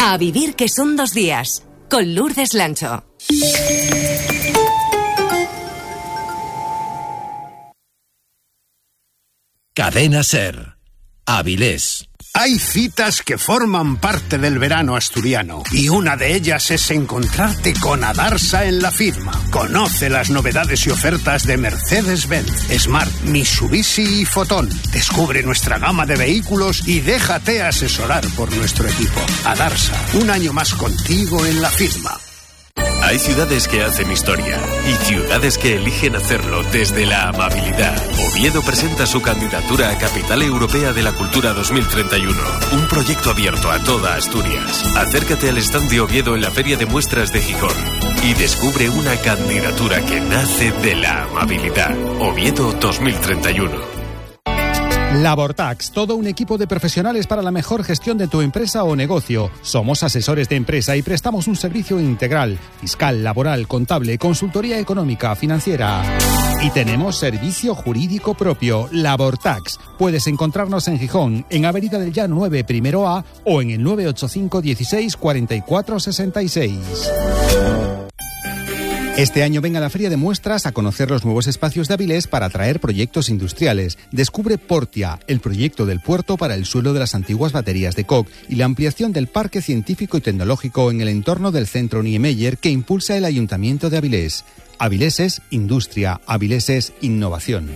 A vivir que son 2 días, con Lourdes Lancho. Cadena SER. Avilés. Hay citas que forman parte del verano asturiano y una de ellas es encontrarte con Adarsa en la firma. Conoce las novedades y ofertas de Mercedes-Benz, Smart, Mitsubishi y Fotón. Descubre nuestra gama de vehículos y déjate asesorar por nuestro equipo. Adarsa, un año más contigo en la firma. Hay ciudades que hacen historia y ciudades que eligen hacerlo desde la amabilidad. Oviedo presenta su candidatura a Capital Europea de la Cultura 2031, un proyecto abierto a toda Asturias. Acércate al stand de Oviedo en la Feria de Muestras de Gijón y descubre una candidatura que nace de la amabilidad. Oviedo 2031. Labortax, todo un equipo de profesionales para la mejor gestión de tu empresa o negocio. Somos asesores de empresa y prestamos un servicio integral, fiscal, laboral, contable, consultoría económica, financiera. Y tenemos servicio jurídico propio, Labortax. Puedes encontrarnos en Gijón, en Avenida del Llano 9, primero A, o en el 985 16 44 66. Este año ven a la Feria de Muestras a conocer los nuevos espacios de Avilés para atraer proyectos industriales. Descubre Portia, el proyecto del puerto para el suelo de las antiguas baterías de Koch y la ampliación del parque científico y tecnológico en el entorno del centro Niemeyer que impulsa el Ayuntamiento de Avilés. Avilés es industria, Avilés es innovación.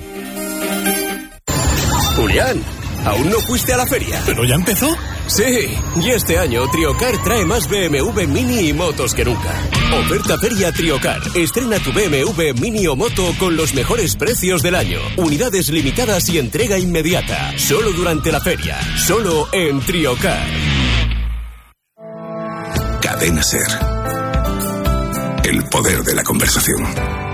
Julián, ¿aún no fuiste a la feria? ¿Pero ya empezó? Sí, y este año Triocar trae más BMW Mini y motos que nunca. Oferta Feria Triocar. Estrena tu BMW Mini o moto con los mejores precios del año. Unidades limitadas y entrega inmediata. Solo durante la feria. Solo en Triocar. Cadena SER. El poder de la conversación.